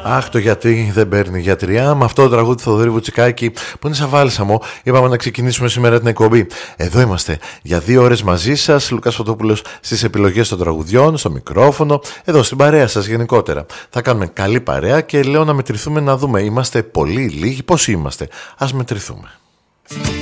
Αχ, το γιατί δεν παίρνει γιατριά. Με αυτό το τραγούδι του Θοδωρή Βουτσικάκη που είναι σαν βάλσαμο, είπαμε να ξεκινήσουμε σήμερα την εκπομπή. Εδώ είμαστε για 2 ώρες μαζί σας. Λουκάς Φωτόπουλος στις επιλογές των τραγουδιών, στο μικρόφωνο, εδώ στην παρέα σας γενικότερα. Θα κάνουμε καλή παρέα και λέω να μετρηθούμε να δούμε. Είμαστε πολύ λίγοι, πόσοι είμαστε. Ας μετρηθούμε.